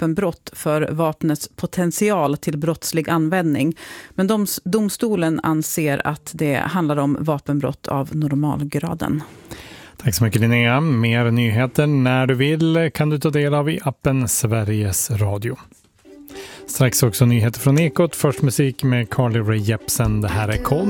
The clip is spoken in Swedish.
vapenbrott för vapnets potential till brottslig användning. Men domstolen anser att det handlar om vapenbrott av normalgraden. Tack så mycket Linnea. Mer nyheter när du vill kan du ta del av i appen Sveriges Radio. Strax också nyheter från Ekot. Först musik med Carly Rae Jepsen. Det här är Call